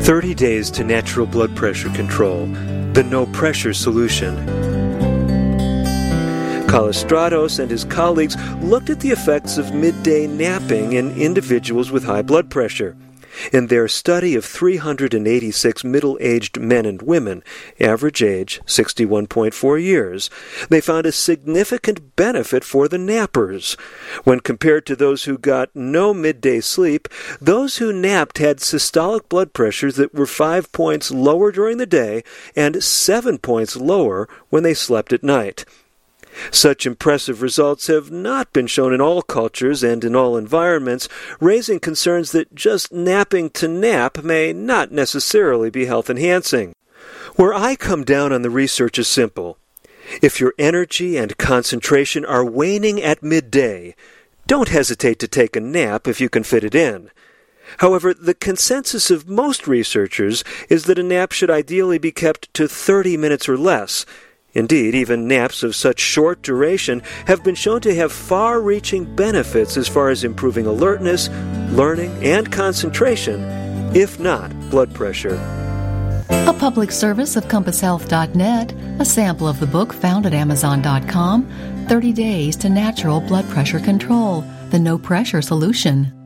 30 Days to Natural Blood Pressure Control, the no-pressure solution. Kalistratos and his colleagues looked at the effects of midday napping in individuals with high blood pressure. In their study of 386 middle-aged men and women, average age 61.4 years, they found a significant benefit for the nappers. When compared to those who got no midday sleep, those who napped had systolic blood pressures that were 5 points lower during the day and 7 points lower when they slept at night. Such impressive results have not been shown in all cultures and in all environments, raising concerns that just napping to nap may not necessarily be health-enhancing. Where I come down on the research is simple. If your energy and concentration are waning at midday, don't hesitate to take a nap if you can fit it in. However, the consensus of most researchers is that a nap should ideally be kept to 30 minutes or less. Indeed, even naps of such short duration have been shown to have far-reaching benefits as far as improving alertness, learning, and concentration, if not blood pressure. A public service of CompassHealth.net, a sample of the book found at Amazon.com, 30 Days to Natural Blood Pressure Control, the No-Pressure Solution.